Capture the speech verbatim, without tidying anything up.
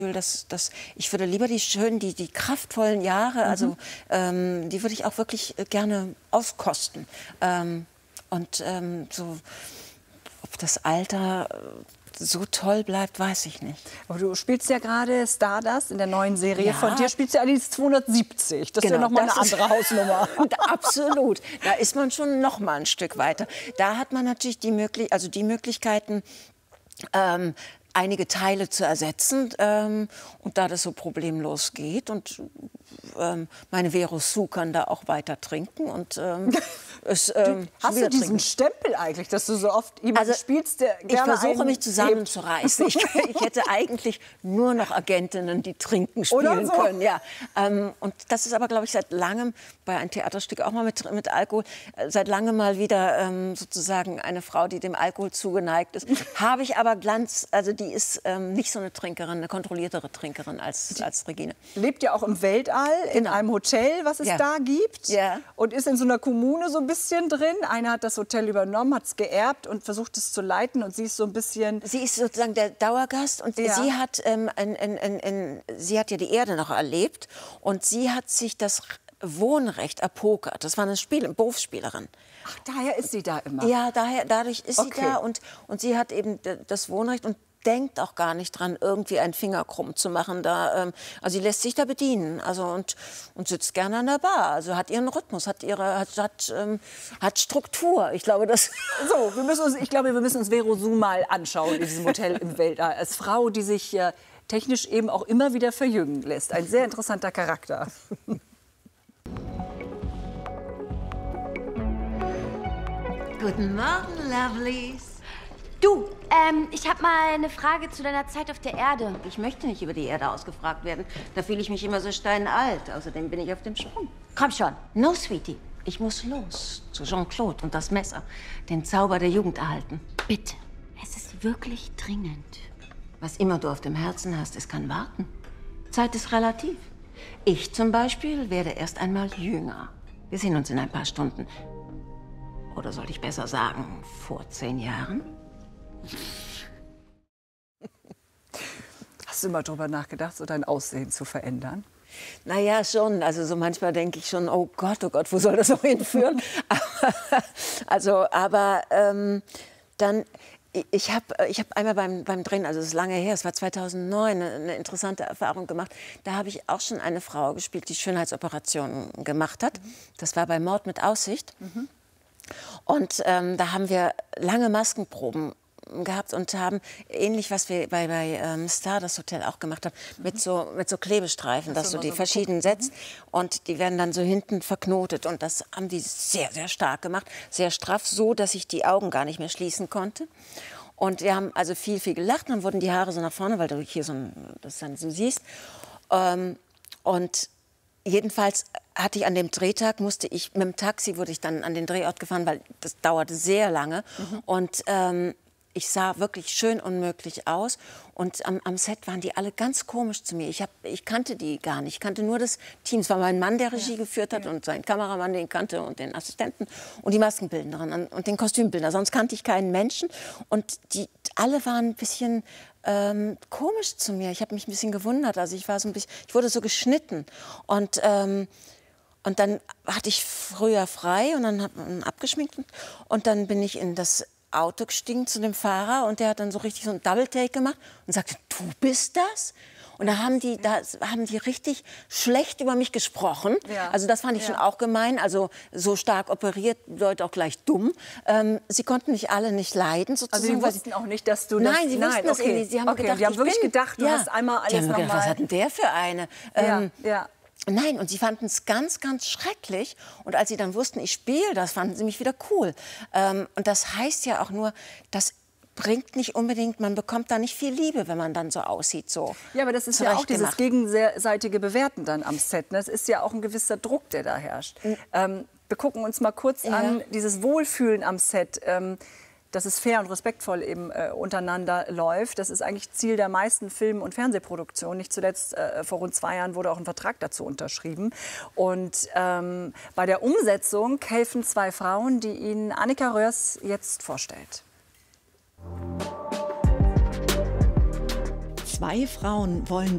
Dass, dass ich würde lieber die schönen, die, die kraftvollen Jahre, also mhm. ähm, die würde ich auch wirklich gerne auskosten. Ähm, und ähm, so, ob das Alter so toll bleibt, weiß ich nicht. Aber du spielst ja gerade Stardust in der neuen Serie ja. von dir, spielst ja Alice zweihundertsiebzig. Das genau, ist ja noch mal eine andere Hausnummer. Absolut. Da ist man schon noch mal ein Stück weiter. Da hat man natürlich die, möglich also die Möglichkeiten, ähm, einige Teile zu ersetzen, ähm, und da das so problemlos geht und ähm, meine Vero Su kann da auch weiter trinken und ähm, es, ähm, du, hast du diesen trinken. Stempel eigentlich, dass du so oft jemanden also, spielst, der gerne ich versuche mich zusammenzureißen. Ich, ich hätte eigentlich nur noch Agentinnen, die trinken spielen so. können, ja. Ähm, und das ist aber, glaube ich, seit langem bei einem Theaterstück auch mal mit, mit Alkohol, äh, seit langem mal wieder ähm, sozusagen eine Frau, die dem Alkohol zugeneigt ist. Habe ich aber Glanz, also die ist ähm, nicht so eine Trinkerin, eine kontrolliertere Trinkerin als, als Regine. Lebt ja auch im Weltall, in genau. einem Hotel, was es ja. da gibt. Ja. Und ist in so einer Kommune so ein bisschen drin. Einer hat das Hotel übernommen, hat es geerbt und versucht es zu leiten. Und sie ist so ein bisschen... Sie ist sozusagen der Dauergast. Und ja. sie, hat, ähm, ein, ein, ein, ein, sie hat ja die Erde noch erlebt. Und sie hat sich das Wohnrecht erpokert. Das war eine Spiel Berufsspielerin. Ach, daher ist sie da immer? Ja, daher, dadurch ist okay. sie da. Und, und sie hat eben das Wohnrecht und denkt auch gar nicht dran, irgendwie einen Finger krumm zu machen. Da, ähm, also sie lässt sich da bedienen, also und, und sitzt gerne an der Bar. Also hat ihren Rhythmus, hat ihre, hat, hat, ähm, hat Struktur. Ich glaube, das. So, wir müssen uns, ich glaube, wir müssen uns Vero Su mal anschauen in diesem Hotel im Weltall. Als Frau, die sich äh, technisch eben auch immer wieder verjüngen lässt. Ein sehr interessanter Charakter. Guten Morgen, Lovelies. Du, ähm, ich habe mal eine Frage zu deiner Zeit auf der Erde. Ich möchte nicht über die Erde ausgefragt werden. Da fühle ich mich immer so steinalt. Außerdem bin ich auf dem Sprung. Komm schon. No, Sweetie. Ich muss los zu Jean-Claude und das Messer. Den Zauber der Jugend erhalten. Bitte. Es ist wirklich dringend. Was immer du auf dem Herzen hast, es kann warten. Zeit ist relativ. Ich zum Beispiel werde erst einmal jünger. Wir sehen uns in ein paar Stunden. Oder sollte ich besser sagen, vor zehn Jahren? Hast du immer darüber nachgedacht, so dein Aussehen zu verändern? Naja, schon. Also so manchmal denke ich schon, oh Gott, oh Gott, wo soll das noch hinführen? also, aber ähm, dann, ich habe ich hab einmal beim, beim Drehen, also das ist lange her, es war zweitausendneun, eine, eine interessante Erfahrung gemacht. Da habe ich auch schon eine Frau gespielt, die Schönheitsoperationen gemacht hat. Mhm. Das war bei Mord mit Aussicht. Mhm. Und ähm, da haben wir lange Maskenproben gehabt und haben ähnlich, was wir bei, bei ähm, Star, das Hotel auch gemacht haben, mhm. mit, so, mit so Klebestreifen, dass du die so verschieden setzt. Mhm. Und die werden dann so hinten verknotet. Und das haben die sehr, sehr stark gemacht, sehr straff, so, dass ich die Augen gar nicht mehr schließen konnte. Und wir haben also viel, viel gelacht. Und dann wurden die Haare so nach vorne, weil du hier so ein, das dann so siehst. Ähm, und jedenfalls hatte ich an dem Drehtag, musste ich, mit dem Taxi wurde ich dann an den Drehort gefahren, weil das dauerte sehr lange. Mhm. Und ähm, ich sah wirklich schön unmöglich aus. Und am, am Set waren die alle ganz komisch zu mir. Ich, hab, ich kannte die gar nicht. Ich kannte nur das Team. Es war mein Mann, der Regie ja. geführt hat, ja. und sein Kameramann, den kannte, und den Assistenten und die Maskenbildnerin und den Kostümbildner. Sonst kannte ich keinen Menschen. Und die alle waren ein bisschen ähm, komisch zu mir. Ich habe mich ein bisschen gewundert. Also ich war so ein bisschen, ich wurde so geschnitten. Und ähm, Und dann hatte ich früher frei und dann habe ich abgeschminkt. Und dann bin ich in das Auto gestiegen zu dem Fahrer und der hat dann so richtig so ein Double-Take gemacht und sagte, du bist das? Und da haben die, da haben die richtig schlecht über mich gesprochen. Ja. Also das fand ich ja. schon auch gemein. Also so stark operiert bedeutet auch gleich dumm. Ähm, sie konnten mich alle nicht leiden. Sozusagen. Also sie wussten auch nicht, dass du das... Nein, sie Nein, wussten das okay. nicht. Sie haben okay. gedacht, die haben ich wirklich bin, gedacht, du ja. hast einmal alles die haben noch gedacht, mal... was hat denn der für eine? Ähm, ja, ja. Nein, und sie fanden es ganz, ganz schrecklich. Und als sie dann wussten, ich spiele das, fanden sie mich wieder cool. Ähm, und das heißt ja auch nur, das bringt nicht unbedingt, man bekommt da nicht viel Liebe, wenn man dann so aussieht. So ja, aber das ist ja auch dieses gegenseitige Bewerten dann am Set. Ne? Das ist ja auch ein gewisser Druck, der da herrscht. Mhm. Ähm, wir gucken uns mal kurz ja. an, dieses Wohlfühlen am Set. Ähm, dass es fair und respektvoll eben äh, untereinander läuft. Das ist eigentlich Ziel der meisten Film- und Fernsehproduktionen. Nicht zuletzt äh, vor rund zwei Jahren wurde auch ein Vertrag dazu unterschrieben. Und ähm, bei der Umsetzung helfen zwei Frauen, die Ihnen Annika Röhrs jetzt vorstellt. Zwei Frauen wollen